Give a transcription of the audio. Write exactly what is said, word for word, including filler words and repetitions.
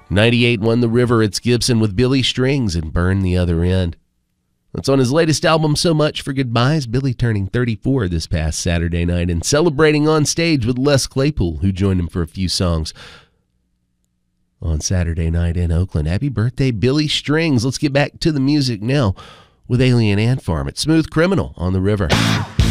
ninety-eight won The River. It's Gibson with Billy Strings and Burn the Other End. That's on his latest album, So Much for Goodbyes. Billy turning thirty-four this past Saturday night and celebrating on stage with Les Claypool, who joined him for a few songs on Saturday night in Oakland. Happy birthday, Billy Strings. Let's get back to the music now with Alien Ant Farm. It's Smooth Criminal on The River.